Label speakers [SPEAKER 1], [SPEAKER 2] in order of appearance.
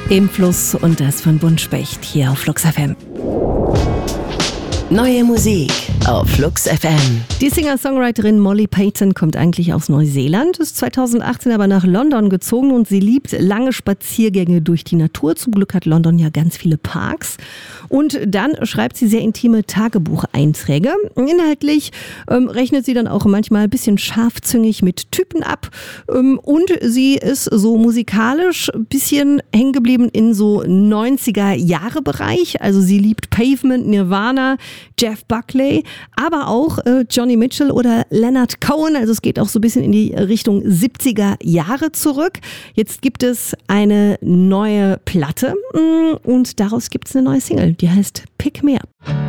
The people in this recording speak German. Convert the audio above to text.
[SPEAKER 1] Im Fluss und das von Buntspecht hier auf Flux FM.
[SPEAKER 2] Neue Musik auf Flux FM.
[SPEAKER 1] Die Singer-Songwriterin Molly Payton kommt eigentlich aus Neuseeland, ist 2018 aber nach London gezogen und sie liebt lange Spaziergänge durch die Natur. Zum Glück hat London ja ganz viele Parks. Und dann schreibt sie sehr intime Tagebucheinträge. Inhaltlich rechnet sie dann auch manchmal ein bisschen scharfzüngig mit Typen ab. Und sie ist so musikalisch ein bisschen hängen geblieben in so 90er-Jahre-Bereich. Also sie liebt Pavement, Nirvana, Jeff Buckley, aber auch Johnny Mitchell oder Leonard Cohen. Also es geht auch so ein bisschen in die Richtung 70er Jahre zurück. Jetzt gibt es eine neue Platte und daraus gibt es eine neue Single, die heißt Pick Me Up.